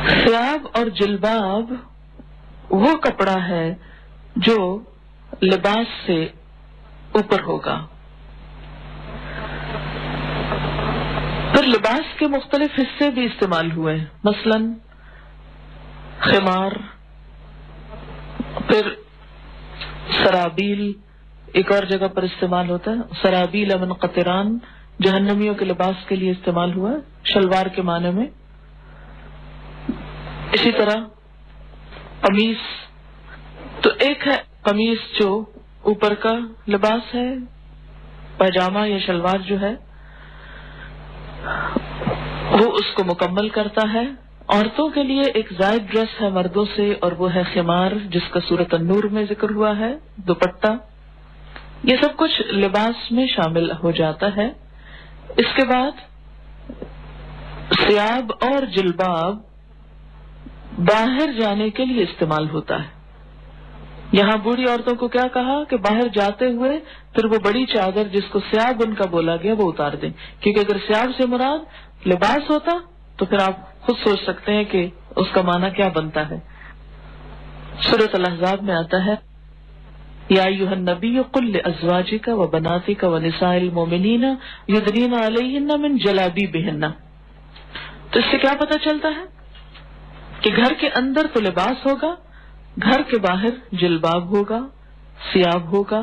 ثیاب اور جلباب وہ کپڑا ہے جو لباس سے اوپر ہوگا. پھر لباس کے مختلف حصے بھی استعمال ہوئے، مثلا خمار، پھر سرابیل ایک اور جگہ پر استعمال ہوتا ہے، سرابیل من قطران جہنمیوں کے لباس کے لیے استعمال ہوا ہے شلوار کے معنی میں. اسی طرح قمیص، تو ایک ہے قمیص جو اوپر کا لباس ہے، پاجامہ یا شلوار جو ہے وہ اس کو مکمل کرتا ہے. عورتوں کے لیے ایک زائد ڈریس ہے مردوں سے، اور وہ ہے خمار جس کا سورۃ النور میں ذکر ہوا ہے، دوپٹہ. یہ سب کچھ لباس میں شامل ہو جاتا ہے. اس کے بعد ثیاب اور جلباب باہر جانے کے لیے استعمال ہوتا ہے. یہاں بوڑھی عورتوں کو کیا کہا کہ باہر جاتے ہوئے پھر وہ بڑی چادر جس کو ثیاب ان کا بولا گیا وہ اتار دیں، کیونکہ اگر ثیاب سے مراد لباس ہوتا تو پھر آپ خود سوچ سکتے ہیں کہ اس کا معنی کیا بنتا ہے. سورۃ الاحزاب میں آتا ہے یا ایھا النبی قل لازواجک وبناتک ونساء المؤمنین یدنین علیہن من جلابیبہن. تو اس سے کیا پتہ چلتا ہے کہ گھر کے اندر تو لباس ہوگا، گھر کے باہر جلباب ہوگا، ثیاب ہوگا.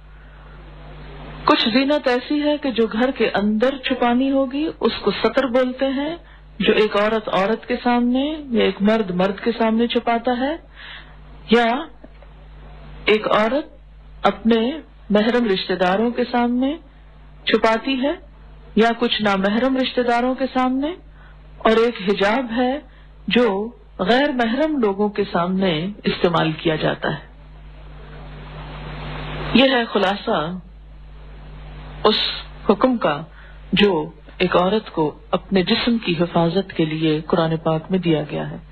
کچھ زینت ایسی ہے کہ جو گھر کے اندر چھپانی ہوگی، اس کو ستر بولتے ہیں، جو ایک عورت عورت کے سامنے یا ایک مرد مرد کے سامنے چھپاتا ہے، یا ایک عورت اپنے محرم رشتہ داروں کے سامنے چھپاتی ہے یا کچھ نامحرم رشتہ داروں کے سامنے. اور ایک حجاب ہے جو غیر محرم لوگوں کے سامنے استعمال کیا جاتا ہے. یہ ہے خلاصہ اس حکم کا جو ایک عورت کو اپنے جسم کی حفاظت کے لیے قرآن پاک میں دیا گیا ہے.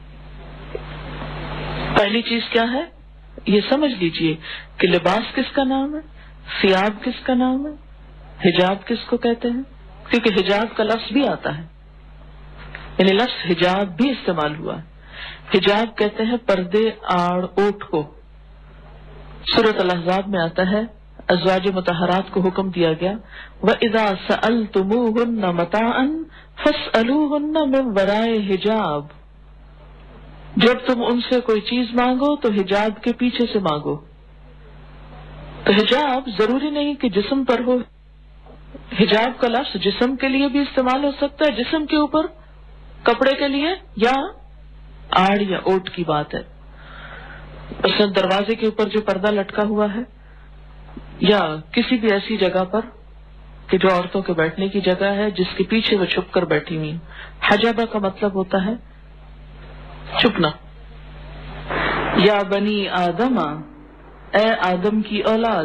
پہلی چیز کیا ہے یہ سمجھ لیجئے کہ لباس کس کا نام ہے، ثیاب کس کا نام ہے، حجاب کس کو کہتے ہیں. کیونکہ حجاب کا لفظ بھی آتا ہے، یعنی لفظ حجاب بھی استعمال ہوا ہے. حجاب کہتے ہیں پردے آڑ اوٹ کو. سورۃ الاحزاب میں آتا ہے ازواج مطہرات کو حکم دیا گیا وَإِذَا سَأَلْتُمُوهُنَّ مَتَاعًا فَاسْأَلُوهُنَّ مِنْ وَرَاءِ حِجَاب. جب تم ان سے کوئی چیز مانگو تو حجاب کے پیچھے سے مانگو. تو حجاب ضروری نہیں کہ جسم پر ہو. حجاب کا لفظ جسم کے لیے بھی استعمال ہو سکتا ہے، جسم کے اوپر کپڑے کے لیے، یا آڑ یا اوٹ کی بات ہے. مثلا دروازے کے اوپر جو پردہ لٹکا ہوا ہے، یا کسی بھی ایسی جگہ پر کہ جو عورتوں کے بیٹھنے کی جگہ ہے جس کے پیچھے وہ چھپ کر بیٹھی ہوئی. حجابہ کا مطلب ہوتا ہے چھپنا. یا بنی آدم، اے آدم کی اولاد.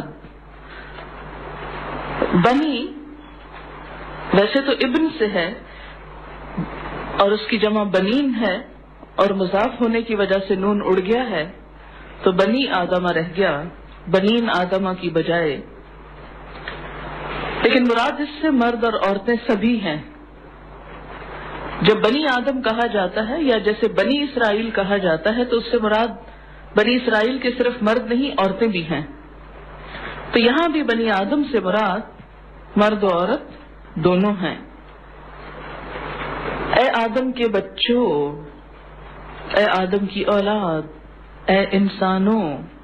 بنی ویسے تو ابن سے ہے اور اس کی جمع بنین ہے، اور مضاف ہونے کی وجہ سے نون اڑ گیا ہے تو بنی آدمہ رہ گیا بنین آدمہ کی بجائے. لیکن مراد اس سے مرد اور عورتیں سبھی ہیں. جب بنی آدم کہا جاتا ہے یا جیسے بنی اسرائیل کہا جاتا ہے تو اس سے مراد بنی اسرائیل کے صرف مرد نہیں عورتیں بھی ہیں. تو یہاں بھی بنی آدم سے مراد مرد و عورت دونوں ہیں. اے آدم کے بچوں، اے آدم کی اولاد، اے انسانوں،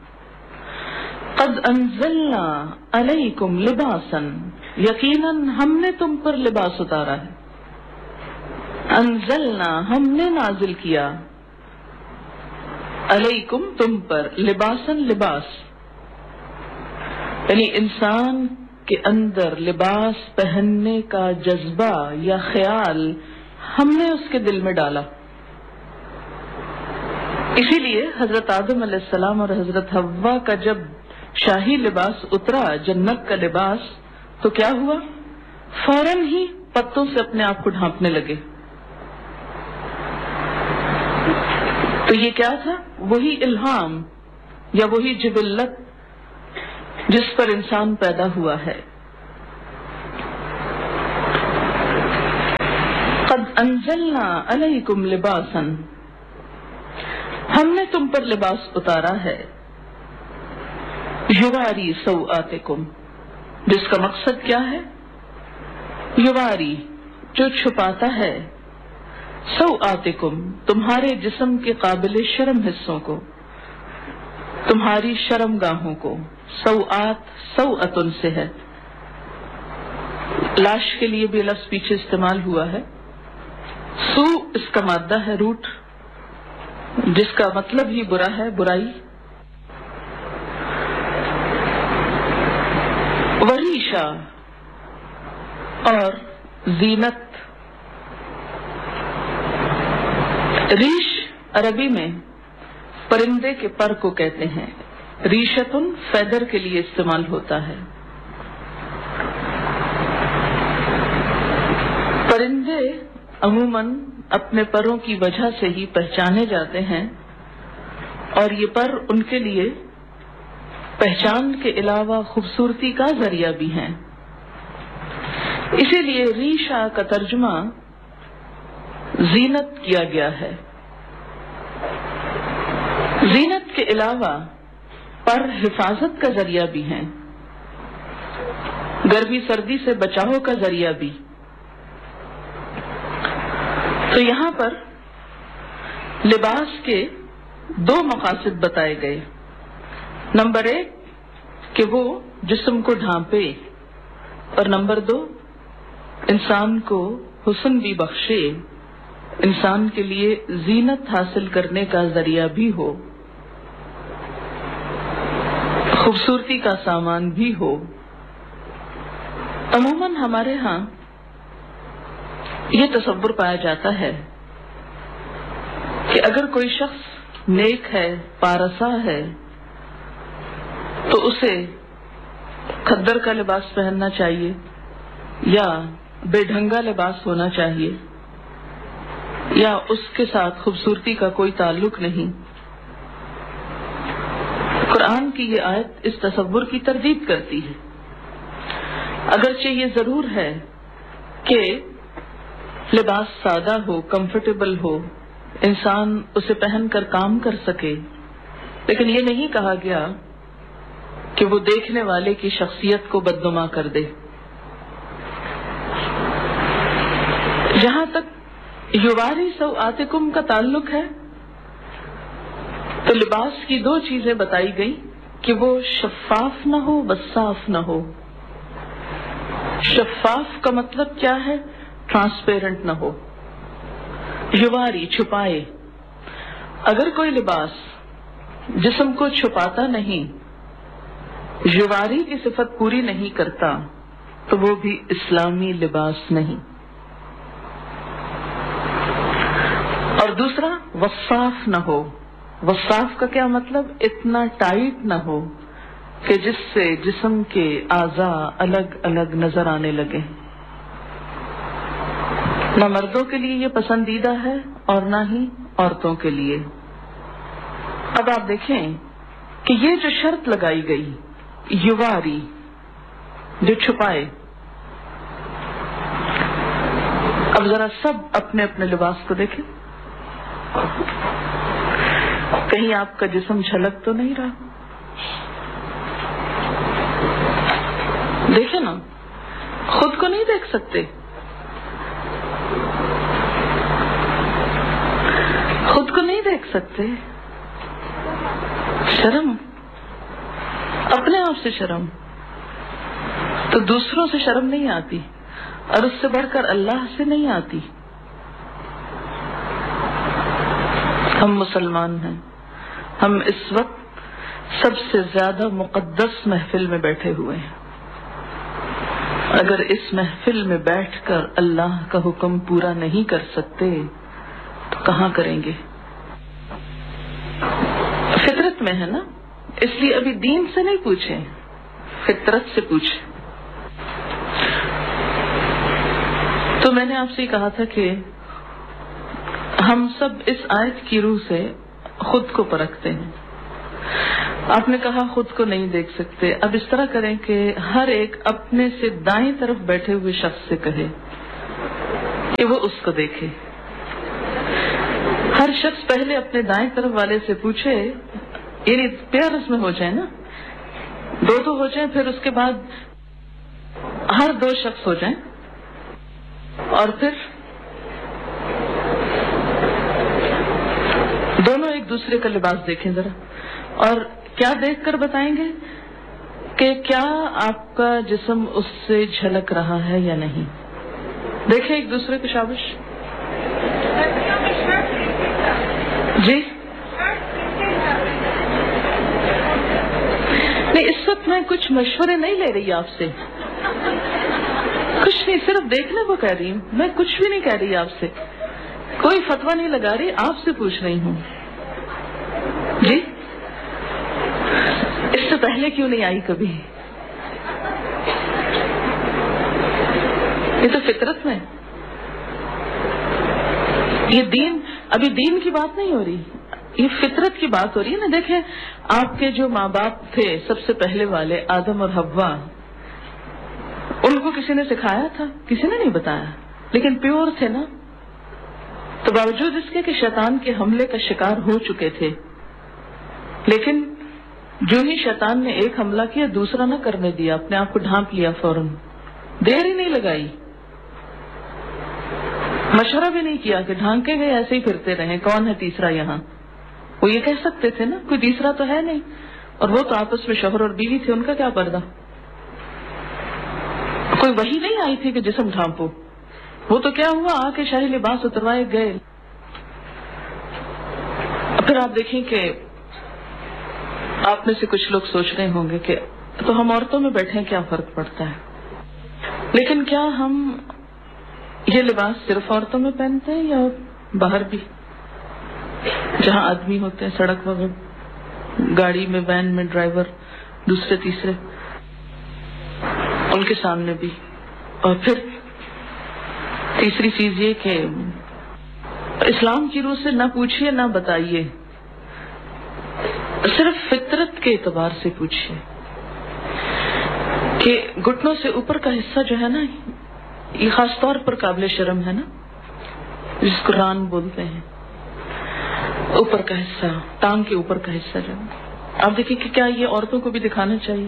قد انزلنا علیکم لباسا، یقیناً ہم نے تم پر لباس اتارا ہے. انزلنا ہم نے نازل کیا، علیکم تم پر، لباسن لباس، یعنی انسان کے اندر لباس پہننے کا جذبہ یا خیال ہم نے اس کے دل میں ڈالا. اسی لیے حضرت آدم علیہ السلام اور حضرت حوا کا جب شاہی لباس اترا، جنت کا لباس، تو کیا ہوا؟ فوراً ہی پتوں سے اپنے آپ کو ڈھانپنے لگے. تو یہ کیا تھا؟ وہی الہام یا وہی جبلت جس پر انسان پیدا ہوا ہے. قد انزلنا علیکم لباسا، ہم نے تم پر لباس اتارا ہے، یواری سوآتکم، جس کا مقصد کیا ہے؟ یواری، جو چھپاتا ہے، سوآتکم، تمہارے جسم کے قابل شرم حصوں کو، تمہاری شرم گاہوں کو۔ سوآت سوأتن سے ہے، لاش کے لیے بھی لفظ پیچھے استعمال ہوا ہے۔ سو اس کا مادہ ہے، روٹ، جس کا مطلب ہی برا ہے، برائی۔ وریشا، اور زینت۔ ریش عربی میں پرندے کے پر کو کہتے ہیں، ریشتن فیدر کے لیے استعمال ہوتا ہے۔ پرندے عموماً اپنے پروں کی وجہ سے ہی پہچانے جاتے ہیں، اور یہ پر ان کے لیے پہچان کے علاوہ خوبصورتی کا ذریعہ بھی ہیں۔ اسی لیے ریشا کا ترجمہ زینت کیا گیا ہے۔ زینت کے علاوہ پر حفاظت کا ذریعہ بھی ہیں، گرمی سردی سے بچاؤ کا ذریعہ بھی۔ تو یہاں پر لباس کے دو مقاصد بتائے گئے۔ نمبر 1 کہ وہ جسم کو ڈھانپے، اور نمبر 2 انسان کو حسن بھی بخشے، انسان کے لیے زینت حاصل کرنے کا ذریعہ بھی ہو، خوبصورتی کا سامان بھی ہو۔ عموماً ہمارے ہاں یہ تصور پایا جاتا ہے کہ اگر کوئی شخص نیک ہے، پارسا ہے، تو اسے کھدر کا لباس پہننا چاہیے یا بے ڈھنگا لباس ہونا چاہیے، یا اس کے ساتھ خوبصورتی کا کوئی تعلق نہیں۔ قرآن کی یہ آیت اس تصور کی تردید کرتی ہے۔ اگرچہ یہ ضرور ہے کہ لباس سادہ ہو، کمفرٹیبل ہو، انسان اسے پہن کر کام کر سکے، لیکن یہ نہیں کہا گیا کہ وہ دیکھنے والے کی شخصیت کو بدنما کر دے۔ جہاں تک یواری سوآتکم کا تعلق ہے، تو لباس کی دو چیزیں بتائی گئی کہ وہ شفاف نہ ہو، وصاف نہ ہو۔ شفاف کا مطلب کیا ہے؟ ٹرانسپیرنٹ نہ ہو۔ یواری، چھپائے۔ اگر کوئی لباس جسم کو چھپاتا نہیں، یواری کی صفت پوری نہیں کرتا، تو وہ بھی اسلامی لباس نہیں۔ اور دوسرا، وصاف نہ ہو۔ وصاف کا کیا مطلب؟ اتنا ٹائٹ نہ ہو کہ جس سے جسم کے اعضاء الگ الگ نظر آنے لگے۔ نہ مردوں کے لیے یہ پسندیدہ ہے اور نہ ہی عورتوں کے لیے۔ اب آپ دیکھیں کہ یہ جو شرط لگائی گئی، یواری، جو چھپائے، اب ذرا سب اپنے اپنے لباس کو دیکھیں، کہیں آپ کا جسم جھلک تو نہیں رہا؟ دیکھیں نا، خود کو نہیں دیکھ سکتے، خود کو نہیں دیکھ سکتے۔ شرم، اپنے آپ سے شرم، تو دوسروں سے شرم نہیں آتی، اور اس سے بڑھ کر اللہ سے نہیں آتی۔ ہم مسلمان ہیں، ہم اس وقت سب سے زیادہ مقدس محفل میں بیٹھے ہوئے ہیں۔ اگر اس محفل میں بیٹھ کر اللہ کا حکم پورا نہیں کر سکتے تو کہاں کریں گے؟ فطرت میں ہے نا، اس لیے ابھی دین سے نہیں پوچھیں، فطرت سے پوچھیں۔ تو میں نے آپ سے کہا تھا کہ ہم سب اس آیت کی روح سے خود کو پرکھتے ہیں۔ آپ نے کہا خود کو نہیں دیکھ سکتے، اب اس طرح کریں کہ ہر ایک اپنے سے دائیں طرف بیٹھے ہوئے شخص سے کہے کہ وہ اس کو دیکھے. ہر شخص پہلے اپنے دائیں طرف والے سے پوچھے، یعنی پیئرز میں ہو جائے نا، دو ہو جائیں، پھر اس کے بعد ہر 2 شخص ہو جائیں، اور پھر دونوں ایک دوسرے کا لباس دیکھیں ذرا، اور کیا دیکھ کر بتائیں گے کہ کیا آپ کا جسم اس سے جھلک رہا ہے یا نہیں. دیکھیں ایک دوسرے کو. شابش. جی نہیں، اس وقت میں کچھ مشورے نہیں لے رہی آپ سے، کچھ نہیں، صرف دیکھنے کو کہہ رہی ہوں. میں کچھ بھی نہیں کہہ رہی آپ سے، کوئی فتویٰ نہیں لگا رہی، آپ سے پوچھ رہی ہوں. جی اس سے پہلے کیوں نہیں آئی کبھی؟ یہ تو فطرت میں، یہ دین، ابھی دین کی بات نہیں ہو رہی، یہ فطرت کی بات ہو رہی ہے نا. دیکھیں آپ کے جو ماں باپ تھے سب سے پہلے والے، آدم اور حوا، ان کو کسی نے سکھایا تھا؟ کسی نے نہیں بتایا، لیکن پیور تھے نا. تو باوجود اس کے کہ شیطان کے حملے کا شکار ہو چکے تھے، لیکن جو ہی شیطان نے ایک حملہ کیا دوسرا نہ کرنے دیا، اپنے آپ کو ڈھانپ لیا فوراً، دیر ہی نہیں لگائی، مشورہ بھی نہیں کیا کہ ڈھانکے گئے ایسے ہی پھرتے رہیں، کون ہے تیسرا یہاں. وہ یہ کہہ سکتے تھے نا کوئی تیسرا تو ہے نہیں، اور وہ تو آپس میں شوہر اور بیوی تھے، ان کا کیا پردہ. کوئی وحی نہیں آئی تھی کہ جسم ڈھانپو. وہ تو کیا ہوا، آ کے شاہی لباس اتروائے گئے. پھر آپ دیکھیں کہ آپ میں سے کچھ لوگ سوچ رہے ہوں گے کہ تو ہم عورتوں میں بیٹھے کیا فرق پڑتا ہے. لیکن کیا ہم یہ لباس صرف عورتوں میں پہنتے ہیں یا باہر بھی، جہاں آدمی ہوتے ہیں، سڑک وغیرہ، گاڑی میں، وین میں، ڈرائیور، دوسرے تیسرے، ان کے سامنے بھی. اور پھر تیسری چیز یہ کہ اسلام کی روح سے نہ پوچھیے نہ بتائیے، صرف فطرت کے اعتبار سے پوچھیے کہ گھٹنوں سے اوپر کا حصہ جو ہے نا، یہ خاص طور پر قابل شرم ہے نا، جس کو ران بولتے ہیں، اوپر کا حصہ، ٹانگ کے اوپر کا حصہ جو آپ دیکھیں کہ کیا یہ عورتوں کو بھی دکھانا چاہیے؟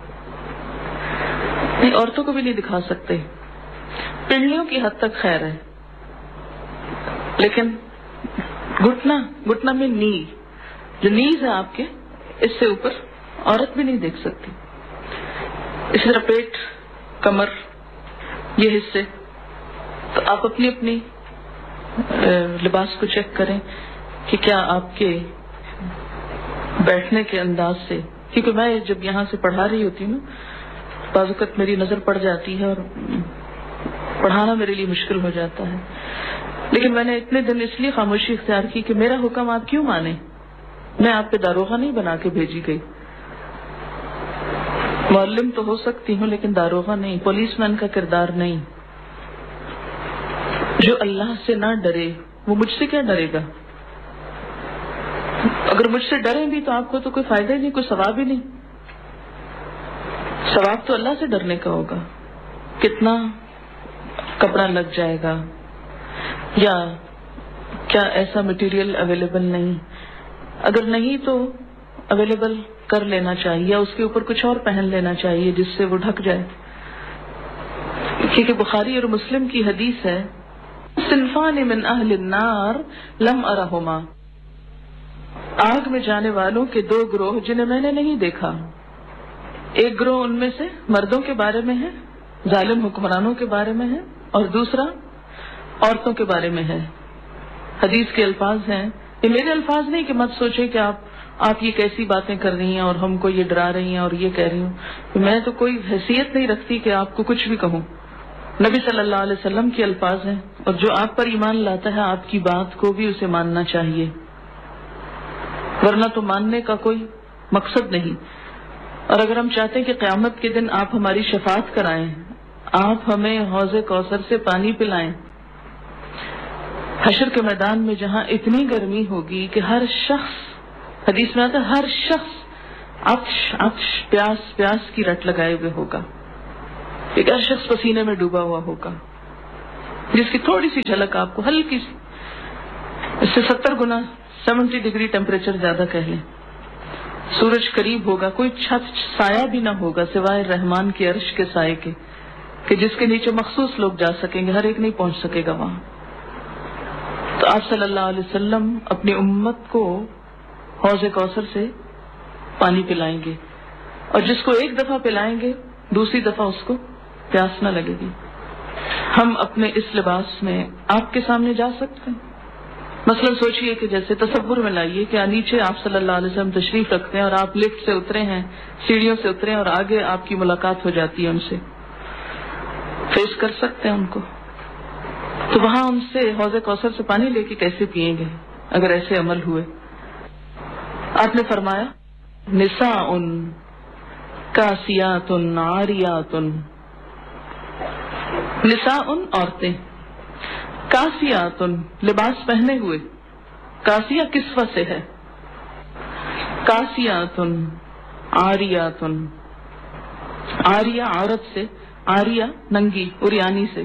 نہیں، عورتوں کو بھی نہیں دکھا سکتے. پنڈلیوں کی حد تک خیر ہے، لیکن گھٹنا میں نی، جو نیز ہے آپ کے، اس سے اوپر عورت بھی نہیں دیکھ سکتی. اسی طرح پیٹ، کمر، یہ حصے. تو آپ اپنی اپنی لباس کو چیک کریں کہ کیا آپ کے بیٹھنے کے انداز سے، کیونکہ میں جب یہاں سے پڑھا رہی ہوتی ہوں بعض اوقات میری نظر پڑ جاتی ہے اور پڑھانا میرے لیے مشکل ہو جاتا ہے. لیکن میں نے اتنے دن اس لیے خاموشی اختیار کی کہ میرا حکم آپ کیوں مانیں. میں آپ پہ داروغہ نہیں بنا کے بھیجی گئی، معلم تو ہو سکتی ہوں لیکن داروغہ نہیں، پولیس مین کا کردار نہیں. جو اللہ سے نہ ڈرے وہ مجھ سے کیا ڈرے گا؟ اگر مجھ سے ڈریں بھی تو آپ کو تو کوئی فائدہ ہی نہیں، کوئی ثواب ہی نہیں. ثواب تو اللہ سے ڈرنے کا ہوگا. کتنا کپڑا لگ جائے گا، یا کیا ایسا مٹیریل اویلیبل نہیں، اگر نہیں تو اویلیبل کر لینا چاہیے، یا اس کے اوپر کچھ اور پہن لینا چاہیے جس سے وہ ڈھک جائے. کیونکہ بخاری اور مسلم کی حدیث ہے، صنفان من اہل النار لم ارہما، آگ میں جانے والوں کے 2 گروہ جنہیں میں نے نہیں دیکھا. ایک گروہ ان میں سے مردوں کے بارے میں ہے، ظالم حکمرانوں کے بارے میں ہے، اور دوسرا عورتوں کے بارے میں ہے. حدیث کے الفاظ ہیں، یہ میرے الفاظ نہیں کہ مت سوچے کہ آپ یہ کیسی باتیں کر رہی ہیں اور ہم کو یہ ڈرا رہی ہیں اور یہ کہہ رہی ہوں. میں تو کوئی حیثیت نہیں رکھتی کہ آپ کو کچھ بھی کہوں. نبی صلی اللہ علیہ وسلم کے الفاظ ہیں، اور جو آپ پر ایمان لاتا ہے آپ کی بات کو بھی اسے ماننا چاہیے، ورنہ تو ماننے کا کوئی مقصد نہیں. اور اگر ہم چاہتے ہیں کہ قیامت کے دن آپ ہماری شفاعت کرائیں، آپ ہمیں حوض کوثر سے پانی پلائیں، حشر کے میدان میں جہاں اتنی گرمی ہوگی کہ ہر شخص، حدیث میں آتا ہے ہر شخص عطش پیاس کی رٹ لگائے ہوئے ہوگا، ایک ہر شخص پسینے میں ڈوبا ہوا ہوگا. جس کی تھوڑی سی جھلک آپ کو ہلکی سی، اس سے 70 گنا 70 ڈگری ٹیمپریچر زیادہ کہہ لیں. سورج قریب ہوگا، کوئی چھت سایہ بھی نہ ہوگا سوائے رحمان کے عرش کے سائے کے، کہ جس کے نیچے مخصوص لوگ جا سکیں گے، ہر ایک نہیں پہنچ سکے گا وہاں. تو آپ صلی اللہ علیہ وسلم اپنی امت کو حوض کوثر سے پانی پلائیں گے، اور جس کو ایک دفعہ پلائیں گے دوسری دفعہ اس کو پیاس نہ لگے گی. ہم اپنے اس لباس میں آپ کے سامنے جا سکتے ہیں؟ مثلا سوچئے کہ جیسے تصور میں لائیے کہ نیچے آپ صلی اللہ علیہ وسلم تشریف رکھتے ہیں اور آپ لفٹ سے اترے ہیں، سیڑھیوں سے اترے ہیں، اور آگے آپ کی ملاقات ہو جاتی ہے ان سے. فیس کر سکتے ہیں ان کو؟ تو وہاں ان سے حوض کوثر سے پانی لے کے کیسے پیئیں گے اگر ایسے عمل ہوئے؟ آپ نے فرمایا نساء کاسیات عاریات، نساء عورتیں، کاسیات لباس پہنے ہوئے، کاسیہ کسوہ سے ہے، کاسیات عاریات، عاریہ عورت سے، عاریہ ننگی، عریانی سے.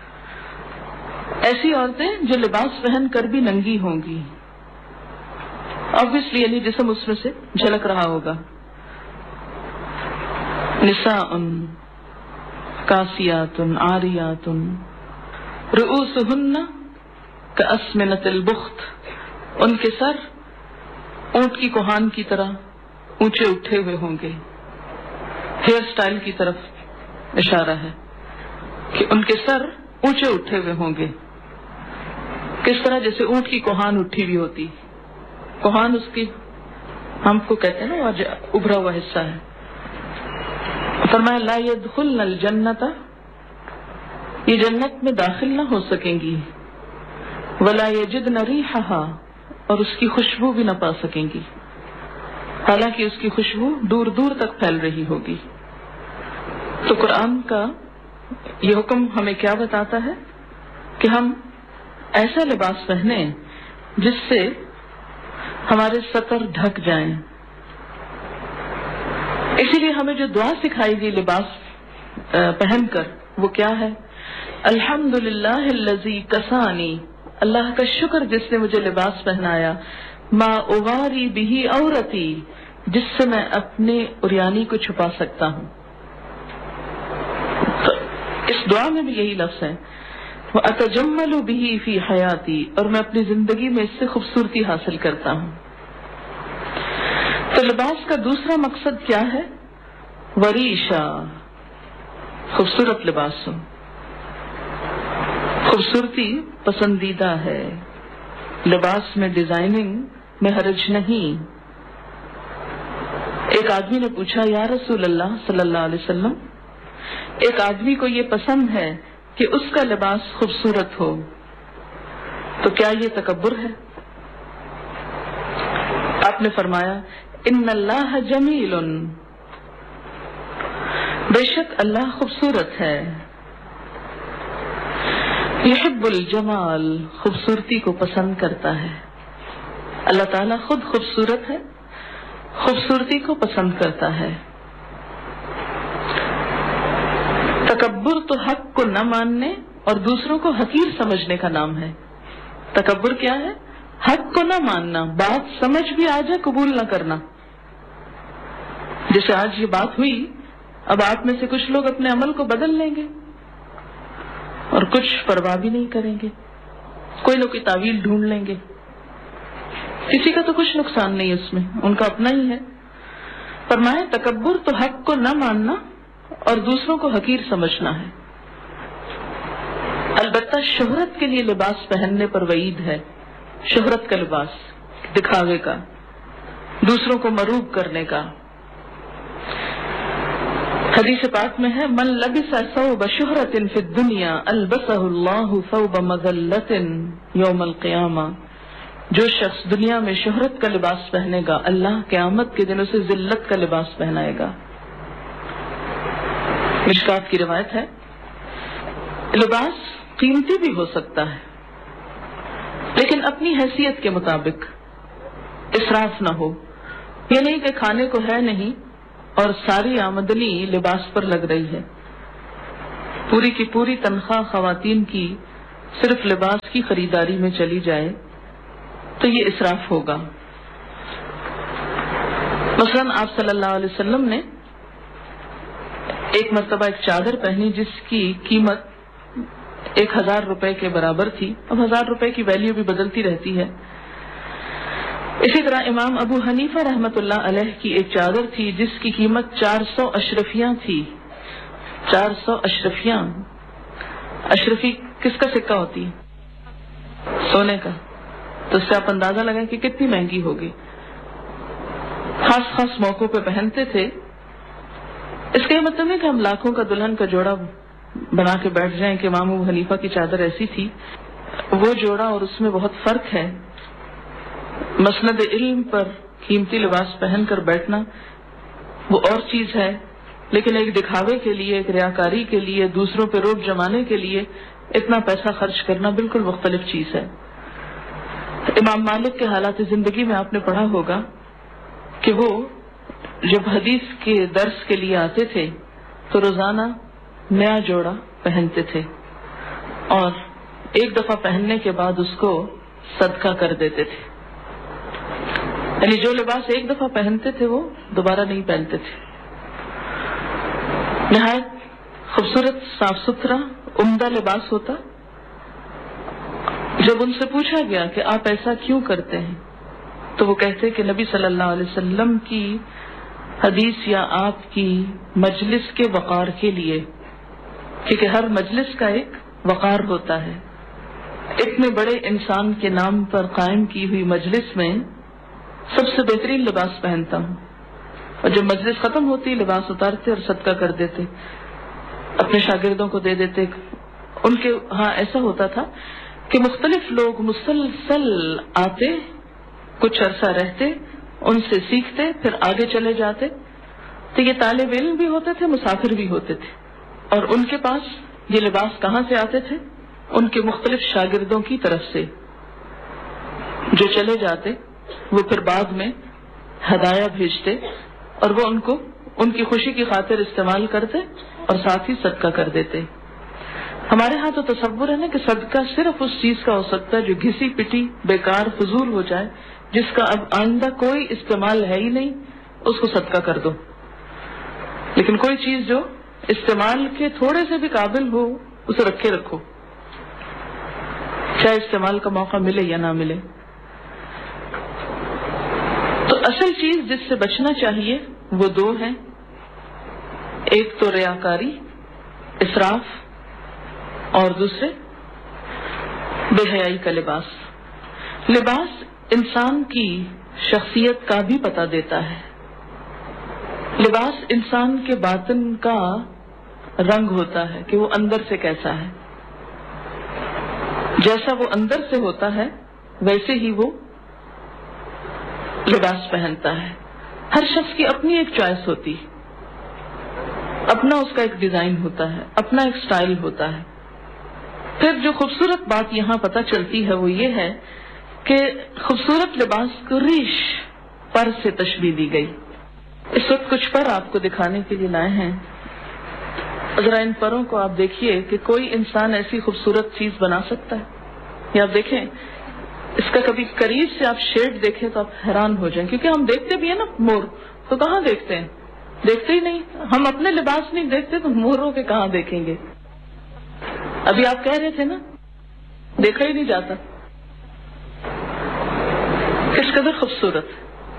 ایسی عورتیں جو لباس پہن کر بھی ننگی ہوں گی، obviously یعنی جسم اس میں سے جھلک رہا ہوگا. نساء کاسیات عاریات رؤوسہن کاسمنۃ البخت، ان کے سر اونٹ کی کوہان کی طرح اونچے اٹھے ہوئے ہوں گے. ہیئر سٹائل کی طرف اشارہ ہے کہ ان کے سر اونچے اٹھے ہوئے ہوں گے. کس طرح؟ جیسے اونٹ کی کوہان اٹھی ہوئی ہوتی. کوہان اس کی ہم کو کہتے ہیں نا ابھرا ہوا حصہ ہے. فرمایا لا يدخلن الجنت، یہ جنت میں داخل نہ ہو سکیں گی، ولا یجدن ریحھا، اور اس کی خوشبو بھی نہ پا سکیں گی، حالانکہ اس کی خوشبو دور دور تک پھیل رہی ہوگی. تو قرآن کا یہ حکم ہمیں کیا بتاتا ہے کہ ہم ایسا لباس پہنیں جس سے ہمارے سطر ڈھک جائیں. اسی لیے ہمیں جو دعا سکھائی گئی لباس پہن کر وہ کیا ہے؟ الحمدللہ الذی کسانی، اللہ کا شکر جس نے مجھے لباس پہنایا، ما اواری بہ عورتی، جس سے میں اپنے عریانی کو چھپا سکتا ہوں. تو اس دعا میں بھی یہی لفظ ہے وَأَتَجَمَّلُ بِهِ فِي حَيَاتِي، اور میں اپنی زندگی میں اس سے خوبصورتی حاصل کرتا ہوں. تو لباس کا دوسرا مقصد کیا ہے؟ وریشا، خوبصورت لباس ہو. خوبصورتی پسندیدہ ہے، لباس میں ڈیزائننگ میں حرج نہیں. ایک آدمی نے پوچھا یا رسول اللہ صلی اللہ علیہ وسلم، ایک آدمی کو یہ پسند ہے کہ اس کا لباس خوبصورت ہو، تو کیا یہ تکبر ہے؟ آپ نے فرمایا ان اللہ جمیل، بے شک اللہ خوبصورت ہے. یحب الجمال، خوبصورتی کو پسند کرتا ہے. اللہ تعالیٰ خود خوبصورت ہے، خوبصورتی کو پسند کرتا ہے. تکبر تو حق کو نہ ماننے اور دوسروں کو حقیر سمجھنے کا نام ہے. تکبر کیا ہے؟ حق کو نہ ماننا، بات سمجھ بھی آ جائے قبول نہ کرنا. جیسے آج یہ بات ہوئی، اب آپ میں سے کچھ لوگ اپنے عمل کو بدل لیں گے اور کچھ پرواہ بھی نہیں کریں گے، کوئی نہ کوئی تعویل ڈھونڈ لیں گے. کسی کا تو کچھ نقصان نہیں اس میں، ان کا اپنا ہی ہے. فرمایا تکبر تو حق کو نہ ماننا اور دوسروں کو حقیر سمجھنا ہے. البتہ شہرت کے لیے لباس پہننے پر وعید ہے. شہرت کا لباس، دکھاوے کا، دوسروں کو مروب کرنے کا. حدیث پاک میں ہے من لبس ثوب شہرت فی الدنیا البسہ اللہ ثوب مذلۃ یوم القیامہ، جو شخص دنیا میں شہرت کا لباس پہنے گا اللہ قیامت کے دن اسے ذلت کا لباس پہنائے گا. مشکات کی روایت ہے لباس قیمتی بھی ہو سکتا ہے لیکن اپنی حیثیت کے مطابق، اسراف نہ ہو. یہ نہیں کہ کھانے کو ہے نہیں اور ساری آمدنی لباس پر لگ رہی ہے. پوری کی پوری تنخواہ خواتین کی صرف لباس کی خریداری میں چلی جائے تو یہ اسراف ہوگا. مثلاً آپ صلی اللہ علیہ وسلم نے ایک مرتبہ ایک چادر پہنی جس کی قیمت 1000 روپے کے برابر تھی. اب 1000 روپے کی ویلیو بھی بدلتی رہتی ہے. اسی طرح امام ابو حنیفہ رحمۃ اللہ علیہ کی ایک چادر تھی جس کی قیمت 400 اشرفیاں تھی. 400 اشرفیاں. اشرفی کس کا سکہ ہوتی ہے؟ سونے کا. تو اس سے آپ اندازہ لگائیں کہ کتنی مہنگی ہوگی. خاص خاص موقعوں پہ پہنتے تھے. اس کا یہ مطلب ہے کہ ہم لاکھوں کا دلہن کا جوڑا بنا کے بیٹھ جائیں کہ امام ابو حنیفہ کی چادر ایسی تھی. وہ جوڑا اور اس میں بہت فرق ہے. مسند علم پر قیمتی لباس پہن کر بیٹھنا وہ اور چیز ہے، لیکن ایک دکھاوے کے لیے، ایک ریاکاری کے لیے، دوسروں پہ روب جمانے کے لیے اتنا پیسہ خرچ کرنا بالکل مختلف چیز ہے. امام مالک کے حالات زندگی میں آپ نے پڑھا ہوگا کہ وہ جب حدیث کے درس کے لیے آتے تھے تو روزانہ نیا جوڑا پہنتے تھے اور ایک دفعہ پہننے کے بعد اس کو صدقہ کر دیتے تھے. یعنی جو لباس ایک دفعہ پہنتے تھے وہ دوبارہ نہیں پہنتے تھے. نہایت خوبصورت، صاف ستھرا، عمدہ لباس ہوتا. جب ان سے پوچھا گیا کہ آپ ایسا کیوں کرتے ہیں تو وہ کہتے کہ نبی صلی اللہ علیہ وسلم کی حدیث یا آپ کی مجلس کے وقار کے لیے، کیونکہ ہر مجلس کا ایک وقار ہوتا ہے. اتنے بڑے انسان کے نام پر قائم کی ہوئی مجلس میں سب سے بہترین لباس پہنتا ہوں. اور جب مجلس ختم ہوتی لباس اتارتے اور صدقہ کر دیتے، اپنے شاگردوں کو دے دیتے. ان کے ہاں ایسا ہوتا تھا کہ مختلف لوگ مسلسل آتے، کچھ عرصہ رہتے، ان سے سیکھتے، پھر آگے چلے جاتے. تو یہ طالب علم بھی ہوتے تھے، مسافر بھی ہوتے تھے. اور ان کے پاس یہ لباس کہاں سے آتے تھے؟ ان کے مختلف شاگردوں کی طرف سے جو چلے جاتے. وہ پھر بعد میں ہدایہ بھیجتے اور وہ ان کو ان کی خوشی کی خاطر استعمال کرتے اور ساتھ ہی صدقہ کر دیتے. ہمارے ہاں تو تصور ہے نا کہ صدقہ صرف اس چیز کا ہو سکتا ہے جو گھسی پٹی، بیکار، فضول ہو جائے، جس کا اب آئندہ کوئی استعمال ہے ہی نہیں، اس کو صدقہ کر دو. لیکن کوئی چیز جو استعمال کے تھوڑے سے بھی قابل ہو اسے رکھے رکھو، چاہے استعمال کا موقع ملے یا نہ ملے. تو اصل چیز جس سے بچنا چاہیے وہ دو ہیں. ایک تو ریاکاری، اسراف، اور دوسرے بے حیائی کا لباس. لباس انسان کی شخصیت کا بھی پتہ دیتا ہے. لباس انسان کے باطن کا رنگ ہوتا ہے کہ وہ اندر سے کیسا ہے. جیسا وہ اندر سے ہوتا ہے ویسے ہی وہ لباس پہنتا ہے. ہر شخص کی اپنی ایک چوائس ہوتی، اپنا اس کا ایک ڈیزائن ہوتا ہے، اپنا ایک سٹائل ہوتا ہے. پھر جو خوبصورت بات یہاں پتہ چلتی ہے وہ یہ ہے کہ خوبصورت لباس کو ریش، پر سے تشبیہ دی گئی. اس وقت کچھ پر آپ کو دکھانے کے لیے لائے ہیں. ذرا ان پروں کو آپ دیکھیے کہ کوئی انسان ایسی خوبصورت چیز بنا سکتا ہے. یہ آپ دیکھیں، اس کا کبھی قریب سے آپ شیڈ دیکھیں تو آپ حیران ہو جائیں. کیونکہ ہم دیکھتے بھی ہیں نا مور، تو کہاں دیکھتے ہیں؟ دیکھتے ہی نہیں. ہم اپنے لباس نہیں دیکھتے تو موروں کے کہاں دیکھیں گے؟ ابھی آپ کہہ رہے تھے نا، دیکھا ہی نہیں جاتا. کس قدر خوبصورت،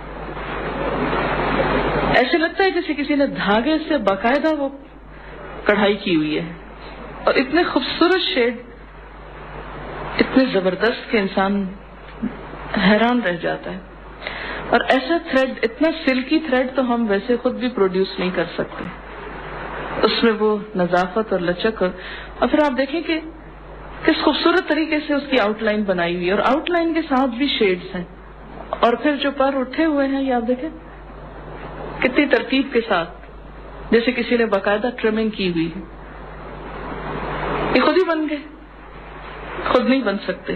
ایسے لگتا ہے جیسے کسی نے دھاگے سے باقاعدہ وہ کڑھائی کی ہوئی ہے. اور اتنے خوبصورت شیڈ، اتنے زبردست کہ انسان حیران رہ جاتا ہے. اور ایسا تھریڈ، اتنا سلکی تھریڈ تو ہم ویسے خود بھی پروڈیوس نہیں کر سکتے. اس میں وہ نظافت اور لچک، اور پھر آپ دیکھیں کہ کس خوبصورت طریقے سے اس کی آؤٹ لائن بنائی ہوئی ہے، اور آؤٹ لائن کے ساتھ بھی شیڈز ہیں. اور پھر جو پر اٹھے ہوئے ہیں یہ آپ دیکھیں کتنی ترتیب کے ساتھ، جیسے کسی نے باقاعدہ ٹرمنگ کی ہوئی ہے. یہ خود ہی بن گئے، خود نہیں بن سکتے.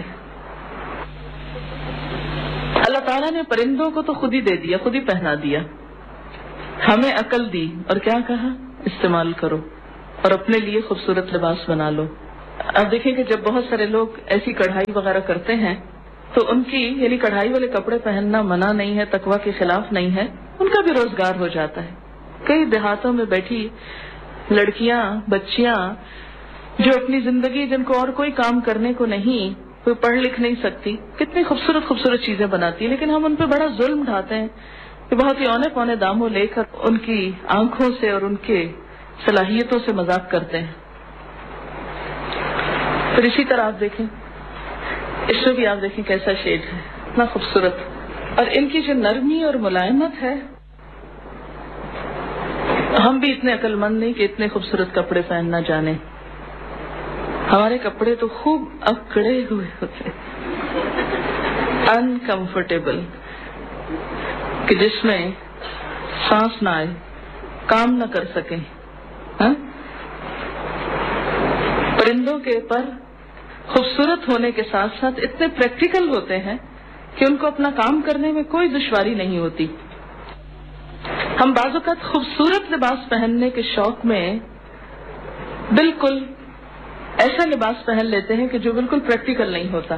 اللہ تعالیٰ نے پرندوں کو تو خود ہی دے دیا، خود ہی پہنا دیا. ہمیں عقل دی اور کیا کہا؟ استعمال کرو اور اپنے لیے خوبصورت لباس بنا لو. اب دیکھیں کہ جب بہت سارے لوگ ایسی کڑھائی وغیرہ کرتے ہیں تو ان کی یعنی کڑھائی والے کپڑے پہننا منع نہیں ہے، تقویٰ کے خلاف نہیں ہے، ان کا بھی روزگار ہو جاتا ہے. کئی دیہاتوں میں بیٹھی لڑکیاں بچیاں جو اپنی زندگی جن کو اور کوئی کام کرنے کو نہیں، کوئی پڑھ لکھ نہیں سکتی، کتنی خوبصورت خوبصورت چیزیں بناتی ہیں، لیکن ہم ان پہ بڑا ظلم ڈھاتے ہیں کہ بہت ہی اونے پونے داموں لے کر ان کی آنکھوں سے اور ان کے صلاحیتوں سے مذاق کرتے ہیں. پھر اسی طرح آپ دیکھیں اس میں بھی آپ دیکھیں کیسا شیڈ ہے، اتنا خوبصورت، اور ان کی جو نرمی اور ملائمت ہے. ہم بھی اتنے عقل مند نہیں کہ اتنے خوبصورت کپڑے پہننا جانے. ہمارے کپڑے تو خوب اکڑے ہوئے ہوتے، انکمفرٹیبل، کہ جس میں سانس نہ آئے، کام نہ کر سکیں. پرندوں کے پر خوبصورت ہونے کے ساتھ ساتھ اتنے پریکٹیکل ہوتے ہیں کہ ان کو اپنا کام کرنے میں کوئی دشواری نہیں ہوتی. ہم بعض اوقات خوبصورت لباس پہننے کے شوق میں بالکل ایسا لباس پہن لیتے ہیں کہ جو بالکل پریکٹیکل نہیں ہوتا.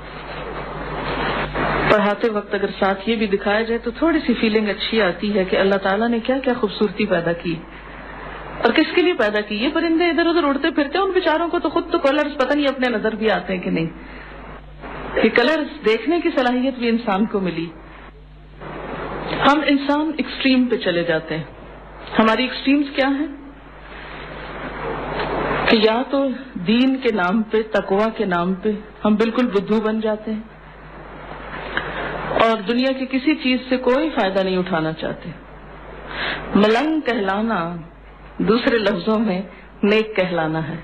پڑھاتے وقت اگر ساتھ یہ بھی دکھایا جائے تو تھوڑی سی فیلنگ اچھی آتی ہے کہ اللہ تعالیٰ نے کیا کیا خوبصورتی پیدا کی اور کس کے لیے پیدا کی. یہ پرندے ادھر ادھر اڑتے پھرتے ہیں، ان بیچاروں کو تو خود تو کلرز پتہ نہیں اپنے نظر بھی آتے ہیں کہ نہیں. یہ کلرز دیکھنے کی صلاحیت بھی انسان کو ملی. ہم انسان ایکسٹریم پہ چلے جاتے ہیں. ہماری ایکسٹریمز کیا ہیں کہ یا تو دین کے نام پہ، تقویٰ کے نام پہ ہم بالکل بدھو بن جاتے ہیں اور دنیا کی کسی چیز سے کوئی فائدہ نہیں اٹھانا چاہتے. ملنگ کہلانا دوسرے لفظوں میں نیک کہلانا ہے.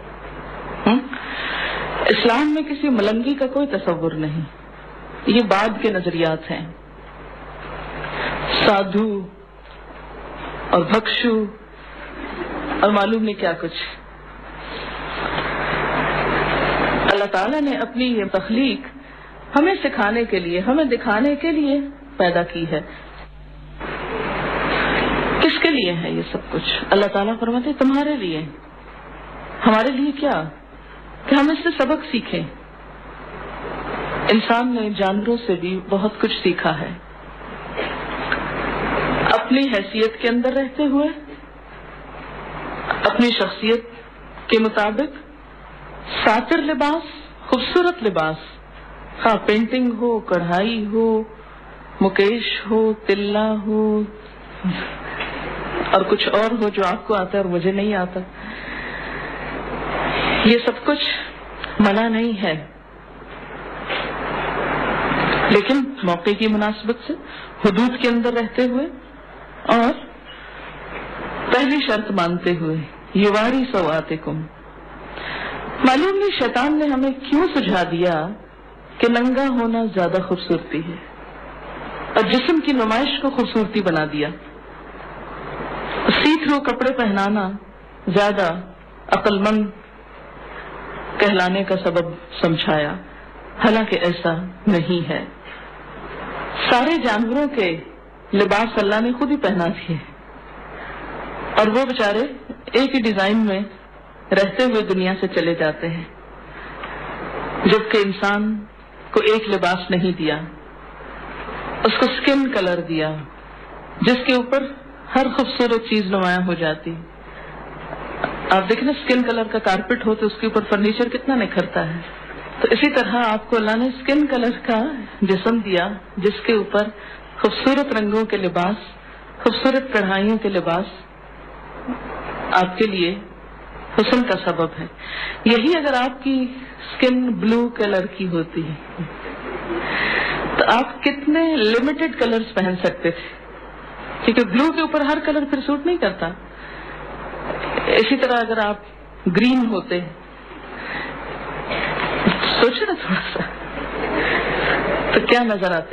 اسلام میں کسی ملنگی کا کوئی تصور نہیں، یہ بعد کے نظریات ہیں. سادھو اور بھکشو اور معلوم نہیں کیا کچھ. اللہ تعالیٰ نے اپنی یہ تخلیق ہمیں سکھانے کے لیے، ہمیں دکھانے کے لیے پیدا کی ہے. کس کے لیے ہے یہ سب کچھ؟ اللہ تعالیٰ فرماتے تمہارے لیے. ہمارے لیے کیا؟ کہ ہم اس سے سبق سیکھیں. انسان نے جانوروں سے بھی بہت کچھ سیکھا ہے. اپنی حیثیت کے اندر رہتے ہوئے، اپنی شخصیت کے مطابق ساتر لباس، خوبصورت لباس، خواہ پینٹنگ ہو، کڑھائی ہو، مکیش ہو، تلا ہو اور کچھ اور ہو جو آپ کو آتا ہے اور مجھے نہیں آتا، یہ سب کچھ منع نہیں ہے. لیکن موقع کی مناسبت سے حدود کے اندر رہتے ہوئے اور پہلی شرط مانتے ہوئے، یواری سواتکم. معلوم نہیں شیطان نے ہمیں کیوں سجھا دیا کہ ننگا ہونا زیادہ خوبصورتی ہے اور جسم کی نمائش کو خوبصورتی بنا دیا. سی تھرو کپڑے پہنانا زیادہ عقل مند کہلانے کا سبب سمجھایا، حالانکہ ایسا نہیں ہے. سارے جانوروں کے لباس اللہ نے خود ہی پہنا دیے اور وہ بیچارے ایک ہی ڈیزائن میں رہتے ہوئے دنیا سے چلے جاتے ہیں، جبکہ انسان کو ایک لباس نہیں دیا، اس کو سکن کلر دیا جس کے اوپر ہر خوبصورت چیز نمایاں ہو جاتی. آپ دیکھیں نا سکن کلر کا کارپیٹ ہو تو اس کے اوپر فرنیچر کتنا نکھرتا ہے. تو اسی طرح آپ کو اللہ نے سکن کلر کا جسم دیا جس کے اوپر خوبصورت رنگوں کے لباس، خوبصورت کڑھائیوں کے لباس آپ کے لیے حسن کا سبب ہے. یہی اگر آپ کی سکن بلو کلر کی ہوتی تو آپ کتنے لمیٹڈ کلرز پہن سکتے تھے، کیونکہ بلو کے اوپر ہر کلر پھر سوٹ نہیں کرتا. اسی طرح اگر آپ گرین ہوتے، سوچے نا تھوڑا سا، تو کیا نظر آتے.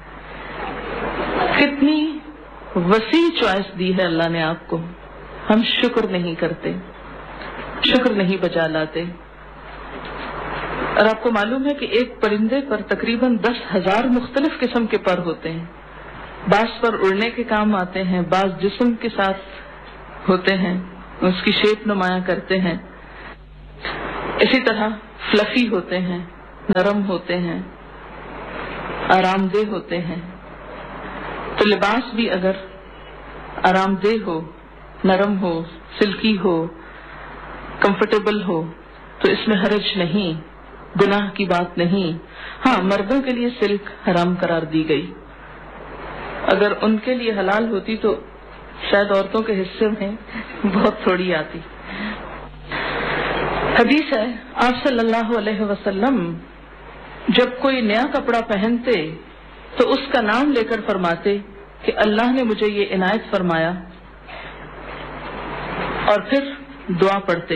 کتنی وسیع چوائس دی ہے اللہ نے آپ کو. ہم شکر نہیں کرتے، شکر نہیں بجا لاتے. اور آپ کو معلوم ہے کہ ایک پرندے پر تقریباً 10,000 مختلف قسم کے پر ہوتے ہیں. بعض پر اڑنے کے کام آتے ہیں، بعض جسم کے ساتھ ہوتے ہیں، اس کی شیپ نمایاں کرتے ہیں. اسی طرح فلفی ہوتے ہیں، نرم ہوتے ہیں، آرام دہ ہوتے ہیں. تو لباس بھی اگر آرام دہ ہو، نرم ہو، سلکی ہو، کمفرٹیبل ہو تو اس میں حرج نہیں، گناہ کی بات نہیں. ہاں، مردوں کے لیے سلک حرام قرار دی گئی. اگر ان کے لیے حلال ہوتی تو شاید عورتوں کے حصے میں بہت تھوڑی آتی. حدیث ہے آپ صلی اللہ علیہ وسلم جب کوئی نیا کپڑا پہنتے تو اس کا نام لے کر فرماتے کہ اللہ نے مجھے یہ عنایت فرمایا، اور پھر دعا پڑھتے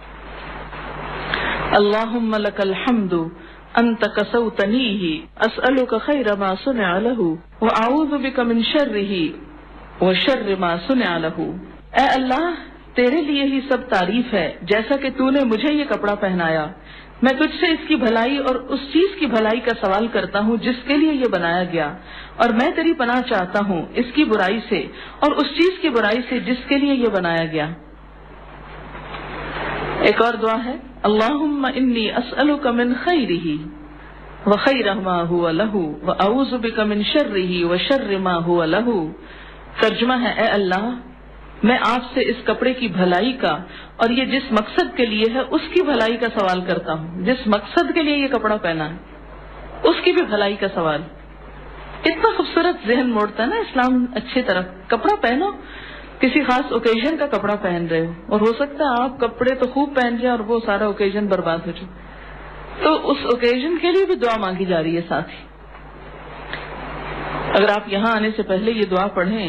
اللہم لک الحمد انت کسوتنیہ اسألک خیر ما صنع لہ واعوذ بک من شرہ وشر ما صنع لہ. اے اللہ، تیرے لیے ہی سب تعریف ہے، جیسا کہ تو نے مجھے یہ کپڑا پہنایا، میں تجھ سے اس کی بھلائی اور اس چیز کی بھلائی کا سوال کرتا ہوں جس کے لیے یہ بنایا گیا، اور میں تیری پناہ چاہتا ہوں اس کی برائی سے اور اس چیز کی برائی سے جس کے لیے یہ بنایا گیا. ایک اور دعا ہے اللہم انی اسألک من خیرہ وخیر ما ہوا لہ واعوذ بک من شرہ وشر ما ہوا لہ. ترجمہ ہے اے اللہ، میں آپ سے اس کپڑے کی بھلائی کا اور یہ جس مقصد کے لیے ہے اس کی بھلائی کا سوال کرتا ہوں. جس مقصد کے لیے یہ کپڑا پہنا ہے اس کی بھی بھلائی کا سوال. اتنا خوبصورت ذہن موڑتا ہے نا اسلام اچھی طرح. کپڑا پہنو، کسی خاص اوکیزن کا کپڑا پہن رہے ہو، اور ہو سکتا ہے آپ کپڑے تو خوب پہن جائیں اور وہ سارا اوکیزن برباد ہو جائے، تو اس اوکیزن کے لیے بھی دعا مانگی جا رہی ہے. ساتھ ہی اگر آپ یہاں آنے سے پہلے یہ دعا پڑھیں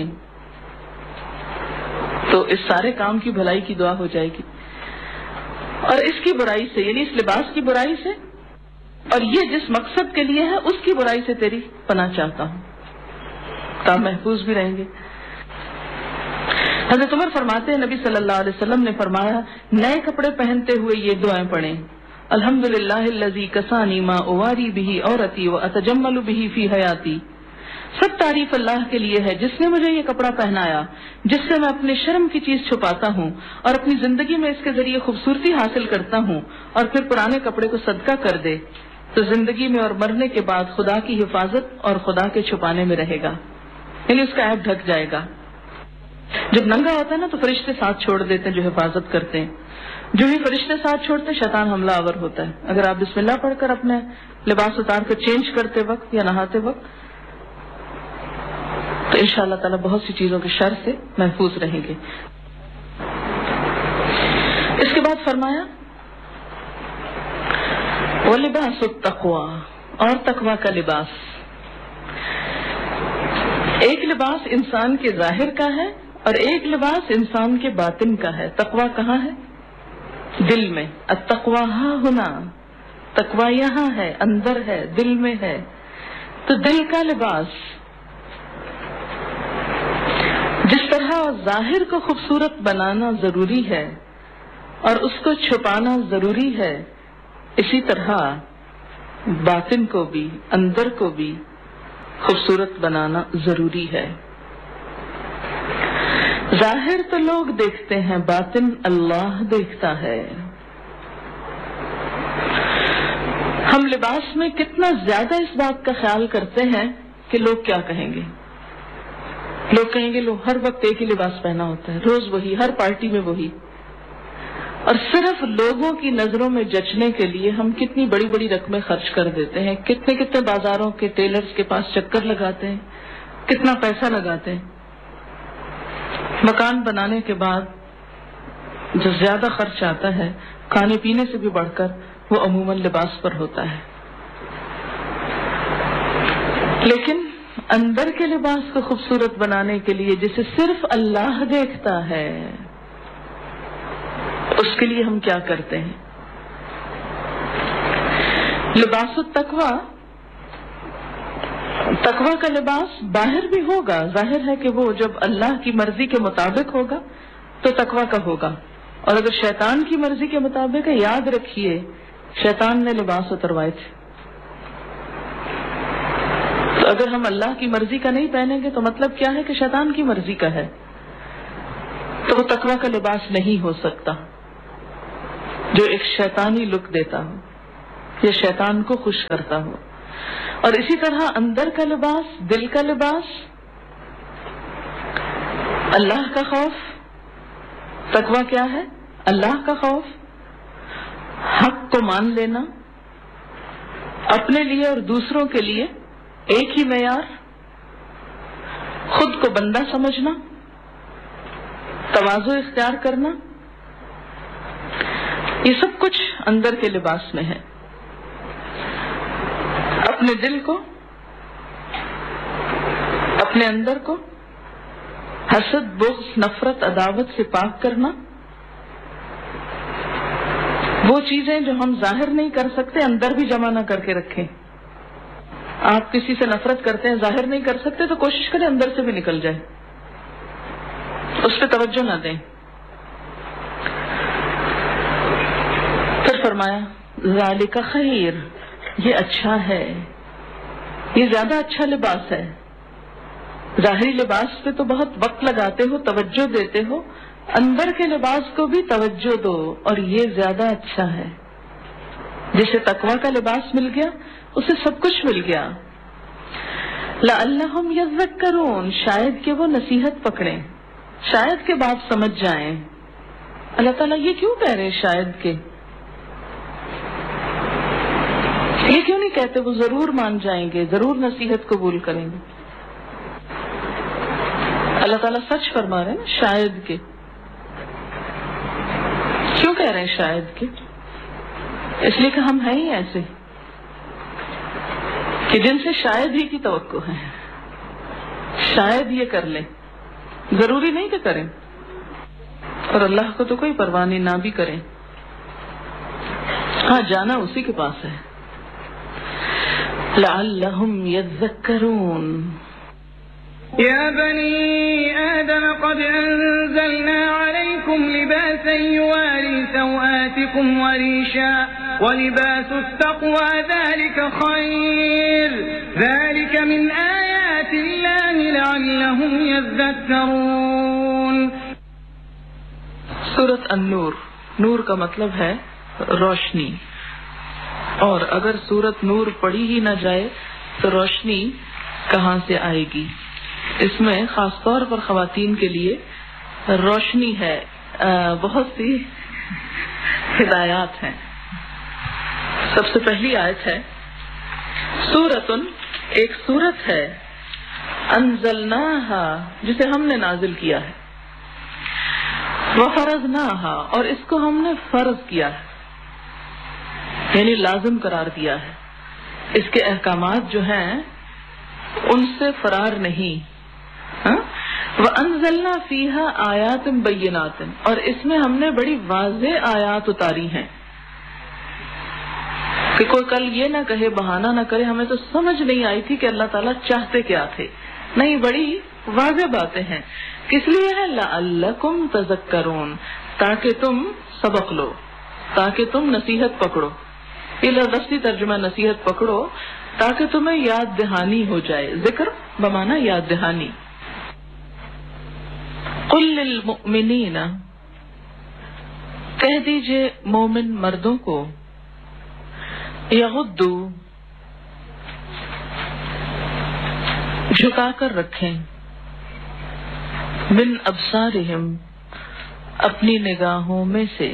تو اس سارے کام کی بھلائی کی دعا ہو جائے گی، اور اس کی برائی سے یعنی اس لباس کی برائی سے اور یہ جس مقصد کے لیے ہے اس کی برائی سے تیری پناہ چاہتا ہوں، کام محفوظ بھی رہیں گے. حضرت عمر فرماتے ہیں نبی صلی اللہ علیہ وسلم نے فرمایا نئے کپڑے پہنتے ہوئے یہ دعائیں پڑھیں الحمدللہ الذی کسانی ما اواری بہ عورتی واتجمل بہ فی حیاتی. سب تعریف اللہ کے لیے ہے جس نے مجھے یہ کپڑا پہنایا جس سے میں اپنے شرم کی چیز چھپاتا ہوں اور اپنی زندگی میں اس کے ذریعے خوبصورتی حاصل کرتا ہوں، اور پھر پرانے کپڑے کو صدقہ کر دے تو زندگی میں اور مرنے کے بعد خدا کی حفاظت اور خدا کے چھپانے میں رہے گا، یعنی اس کا عیب ڈھک جائے گا. جب ننگا ہوتا ہے نا تو فرشتے ساتھ چھوڑ دیتے ہیں جو حفاظت کرتے ہیں. جو ہی فرشتے ساتھ چھوڑتے شیطان حملہ آور ہوتا ہے. اگر آپ بسم اللہ پڑھ کر اپنے لباس اتار کر چینج کرتے وقت یا نہاتے وقت تو انشاءاللہ تعالیٰ بہت سی چیزوں کے شر سے محفوظ رہیں گے. اس کے بعد فرمایا وَلِبَاسُ التَّقْوَى، اور تقویٰ کا لباس. ایک لباس انسان کے ظاہر کا ہے اور ایک لباس انسان کے باطن کا ہے. تقویٰ کہاں ہے؟ دل میں. التقویٰ ہاں ہونا، تقویٰ یہاں ہے، اندر ہے، دل میں ہے. تو دل کا لباس جس طرح ظاہر کو خوبصورت بنانا ضروری ہے اور اس کو چھپانا ضروری ہے، اسی طرح باطن کو بھی، اندر کو بھی خوبصورت بنانا ضروری ہے. ظاہر تو لوگ دیکھتے ہیں، باطن اللہ دیکھتا ہے. ہم لباس میں کتنا زیادہ اس بات کا خیال کرتے ہیں کہ لوگ کیا کہیں گے. لوگ کہیں گے لو ہر وقت ایک ہی لباس پہنا ہوتا ہے، روز وہی، ہر پارٹی میں وہی. اور صرف لوگوں کی نظروں میں جچنے کے لیے ہم کتنی بڑی بڑی رقمیں خرچ کر دیتے ہیں، کتنے کتنے بازاروں کے ٹیلرز کے پاس چکر لگاتے ہیں، کتنا پیسہ لگاتے ہیں. مکان بنانے کے بعد جو زیادہ خرچ آتا ہے کھانے پینے سے بھی بڑھ کر وہ عموماً لباس پر ہوتا ہے. لیکن اندر کے لباس کو خوبصورت بنانے کے لیے جسے صرف اللہ دیکھتا ہے اس کے لیے ہم کیا کرتے ہیں؟ لباس التقویٰ، تقویٰ کا لباس باہر بھی ہوگا. ظاہر ہے کہ وہ جب اللہ کی مرضی کے مطابق ہوگا تو تقویٰ کا ہوگا، اور اگر شیطان کی مرضی کے مطابق ہے، یاد رکھیے شیطان نے لباس اتروائے تھے. تو اگر ہم اللہ کی مرضی کا نہیں پہنیں گے تو مطلب کیا ہے کہ شیطان کی مرضی کا ہے، تو وہ تقویٰ کا لباس نہیں ہو سکتا. جو ایک شیطانی لک دیتا ہو یا شیطان کو خوش کرتا ہو. اور اسی طرح اندر کا لباس، دل کا لباس، اللہ کا خوف. تقویٰ کیا ہے؟ اللہ کا خوف، حق کو مان لینا، اپنے لیے اور دوسروں کے لیے ایک ہی معیار، خود کو بندہ سمجھنا، تواضع اختیار کرنا، یہ سب کچھ اندر کے لباس میں ہے. اپنے دل کو، اپنے اندر کو حسد، بغض، نفرت، عداوت سے پاک کرنا. وہ چیزیں جو ہم ظاہر نہیں کر سکتے اندر بھی جمع نہ کر کے رکھیں. آپ کسی سے نفرت کرتے ہیں، ظاہر نہیں کر سکتے تو کوشش کریں اندر سے بھی نکل جائے، اس پہ توجہ نہ دیں. پھر فرمایا ذالک خیر، یہ اچھا ہے، یہ زیادہ اچھا لباس ہے. ظاہری لباس پہ تو بہت وقت لگاتے ہو، توجہ دیتے ہو، اندر کے لباس کو بھی توجہ دو، اور یہ زیادہ اچھا ہے. جسے تقویٰ کا لباس مل گیا اسے سب کچھ مل گیا. لعلہم یذکرون، شاید کہ وہ نصیحت پکڑیں، شاید کہ بات سمجھ جائیں. اللہ تعالیٰ یہ کیوں کہہ رہے شاید کہ؟ یہ کیوں نہیں کہتے وہ ضرور مان جائیں گے، ضرور نصیحت قبول کریں گے؟ اللہ تعالیٰ سچ فرما رہے ہیں نا، شاید کہ. کیوں کہہ رہے ہیں شاید کہ؟ اس لیے کہ ہم ہیں ہی ایسے کہ جن سے شاید ہی کی توقع ہے، شاید یہ کر لیں، ضروری نہیں کہ کریں. اور اللہ کو تو کوئی پرواہ نہیں، نہ بھی کریں. ہاں، جانا اسی کے پاس ہے. لعلہم یذکرون. يا بني آدم قد أنزلنا عليكم لباسا يواري سوآتكم وريشا ولباس التقوى ذلك خير ذلك من آيات الله لعلهم يذكرون. سورۃ النور، نور کا مطلب ہے روشنی، اور اگر سورۃ نور پڑھی ہی نہ جائے تو روشنی کہاں سے آئے گی؟ اس میں خاص طور پر خواتین کے لیے روشنی ہے، بہت سی ہدایات ہیں. سب سے پہلی آیت ہے سورۃن، ایک سورت ہے، انزلناہا، جسے ہم نے نازل کیا ہے، وفرضناہا، اور اس کو ہم نے فرض کیا ہے، یعنی لازم قرار دیا ہے. اس کے احکامات جو ہیں ان سے فرار نہیں. وَأَنزَلْنَا فِيهَا آيَاتٍ بَيِّنَاتٍ، اور اس میں ہم نے بڑی واضح آیات اتاری ہیں کہ کوئی کل یہ نہ کہے، بہانہ نہ کرے ہمیں تو سمجھ نہیں آئی تھی کہ اللہ تعالیٰ چاہتے کیا تھے. نہیں، بڑی واضح باتیں ہیں. کس لیے ہے؟ لَعَلَّكُمْ تَذَكَّرُونَ، تاکہ تم سبق لو، تاکہ تم نصیحت پکڑو. یہ لفظی ترجمہ نصیحت پکڑو، تاکہ تمہیں یاد دہانی ہو جائے. ذکر بمانا یاد دہانی. قل للمؤمنین، کہہ دیجئے مومن مردوں کو، یغضوا، جھکا کر رکھیں، من ابصارہم، اپنی نگاہوں میں سے،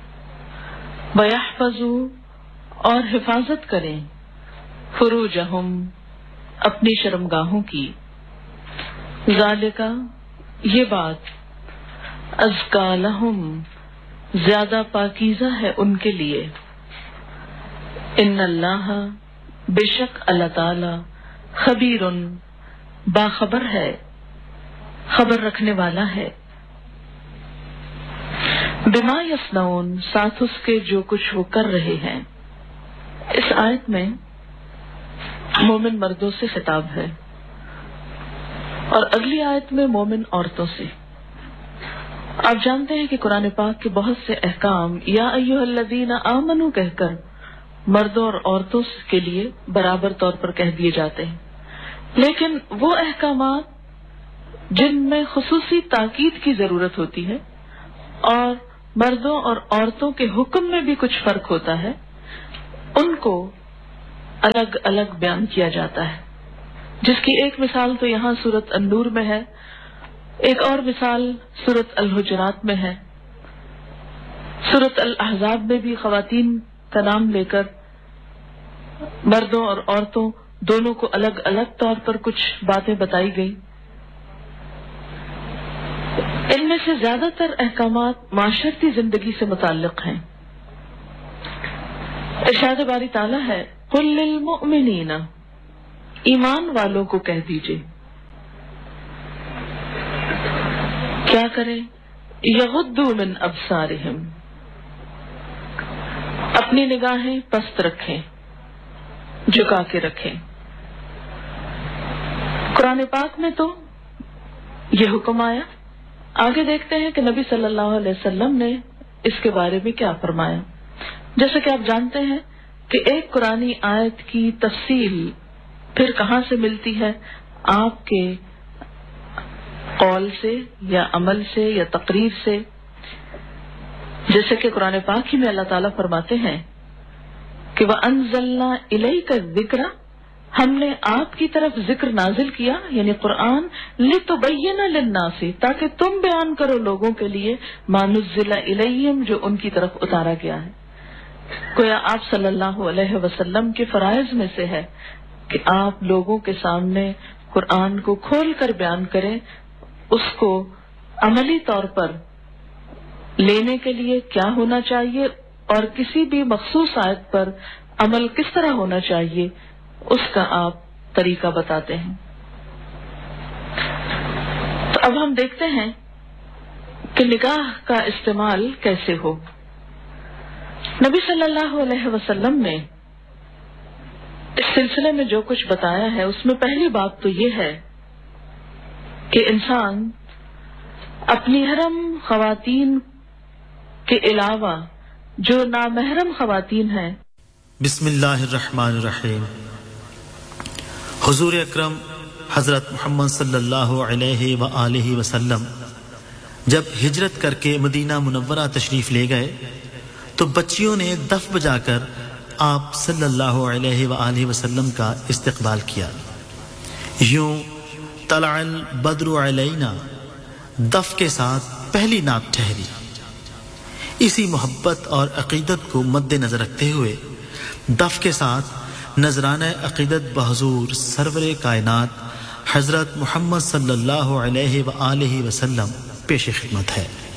ویحفظوا، اور حفاظت کریں، فروجہم، اپنی شرمگاہوں کی. ذالک، یہ بات، ازکا لہم، زیادہ پاکیزہ ہے ان کے لیے. ان اللہ، بے شک اللہ تعالی، خبیر، باخبر ہے، خبر رکھنے والا ہے. بما یصنعون، ساتھ اس کے جو کچھ وہ کر رہے ہیں. اس آیت میں مومن مردوں سے خطاب ہے، اور اگلی آیت میں مومن عورتوں سے. آپ جانتے ہیں کہ قرآن پاک کے بہت سے احکام یا ایھا الذین آمنوا کہہ کر مردوں اور عورتوں کے لیے برابر طور پر کہہ دیے جاتے ہیں، لیکن وہ احکامات جن میں خصوصی تاکید کی ضرورت ہوتی ہے اور مردوں اور عورتوں کے حکم میں بھی کچھ فرق ہوتا ہے، ان کو الگ الگ بیان کیا جاتا ہے، جس کی ایک مثال تو یہاں سورۃ النور میں ہے، ایک اور مثال سورۃ الحجرات میں ہے۔ سورۃ الاحزاب میں بھی خواتین کا نام لے کر مردوں اور عورتوں دونوں کو الگ الگ طور پر کچھ باتیں بتائی گئی۔ ان میں سے زیادہ تر احکامات معاشرتی زندگی سے متعلق ہیں۔ ارشاد باری تعالیٰ ہے، قل للمؤمنین، ایمان والوں کو کہہ دیجئے کیا کریں، یغضوا من ابصارہم، اپنی نگاہیں پست رکھیں، جھکا کے رکھیں۔ قرآن پاک میں تو یہ حکم آیا، آگے دیکھتے ہیں کہ نبی صلی اللہ علیہ وسلم نے اس کے بارے میں کیا فرمایا۔ جیسا کہ آپ جانتے ہیں کہ ایک قرآنی آیت کی تفصیل پھر کہاں سے ملتی ہے؟ آپ کے قول سے یا عمل سے یا تقریر سے، جیسے کہ قرآن پاک ہی میں اللہ تعالیٰ فرماتے ہیں کہ وَأَنزَلْنَا إِلَيْكَ الذِّكْرَ، ہم نے آپ کی طرف ذکر نازل کیا، یعنی قرآن، لِتُبَيِّنَ لِلنَّاسِ، تاکہ تم بیان کرو لوگوں کے لیے، مَا نُزِّلَ إِلَيْهِمْ، جو ان کی طرف اتارا گیا ہے۔ گویا آپ صلی اللہ علیہ وسلم کے فرائض میں سے ہے کہ آپ لوگوں کے سامنے قرآن کو کھول کر بیان کریں، اس کو عملی طور پر لینے کے لیے کیا ہونا چاہیے اور کسی بھی مخصوص آیت پر عمل کس طرح ہونا چاہیے، اس کا آپ طریقہ بتاتے ہیں۔ تو اب ہم دیکھتے ہیں کہ نکاح کا استعمال کیسے ہو۔ نبی صلی اللہ علیہ وسلم نے اس سلسلے میں جو کچھ بتایا ہے، اس میں پہلی بات تو یہ ہے کہ انسان اپنی محرم خواتین کے علاوہ جو نامحرم خواتین ہیں، بسم اللہ الرحمن الرحیم، حضور اکرم حضرت محمد صلی اللہ علیہ وآلہ وسلم جب ہجرت کر کے مدینہ منورہ تشریف لے گئے تو بچیوں نے دف بجا کر آپ صلی اللہ علیہ وآلہ وسلم کا استقبال کیا۔ یوں طلع البدر علینا دف کے ساتھ پہلی نعت ٹھہری۔ اسی محبت اور عقیدت کو مد نظر رکھتے ہوئے دف کے ساتھ نذرانہ عقیدت بحضور سرور کائنات حضرت محمد صلی اللہ علیہ وآلہ وسلم پیش خدمت ہے۔